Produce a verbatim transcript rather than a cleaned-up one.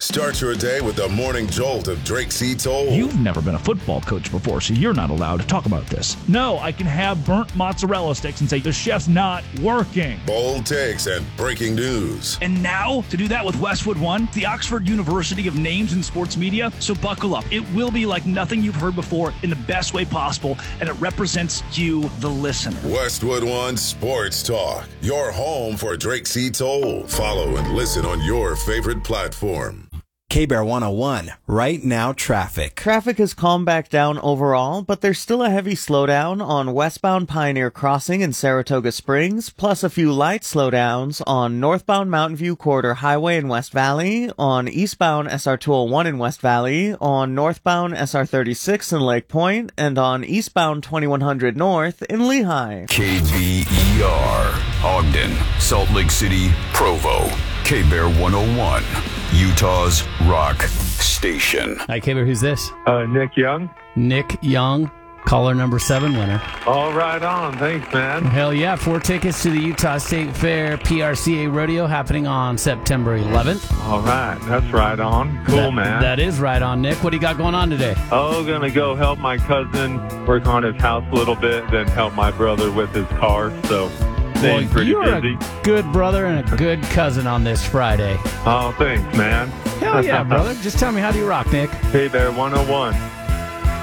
Start your day with the morning jolt of Drake C. Toll. You've never been a football coach before, so you're not allowed to talk about this. No, I can have burnt mozzarella sticks and say the chef's not working. Bold takes and breaking news. And now, to do that with Westwood One, the Oxford University of Names in Sports Media. So buckle up. It will be like nothing you've heard before in the best way possible, and it represents you, the listener. Westwood One Sports Talk, your home for Drake C. Toll. Follow and listen on your favorite platform. K-Bear one oh one, right now traffic. Traffic has calmed back down overall, but there's still a heavy slowdown on westbound Pioneer Crossing in Saratoga Springs, plus a few light slowdowns on northbound Mountain View Corridor Highway in West Valley, on eastbound S R two oh one in West Valley, on northbound S R thirty-six in Lake Point, and on eastbound twenty-one hundred North in Lehigh. K B E R, Ogden, Salt Lake City, Provo. K-Bear one oh one, Utah's rock station. Hi, K-Bear, who's this? Uh, Nick Young. Nick Young, caller number seven winner. All right on. Thanks, man. Hell yeah. Four tickets to the Utah State Fair P R C A Rodeo happening on September eleventh. All right. That's right on. Cool, that, man. That is right on, Nick. What do you got going on today? Oh, going to go help my cousin work on his house a little bit, then help my brother with his car, so... Well, pretty you're busy. a good brother and a good cousin on this Friday. Oh, thanks, man. Hell yeah, brother. Just tell me, how do you rock, Nick? Hey there, one oh one.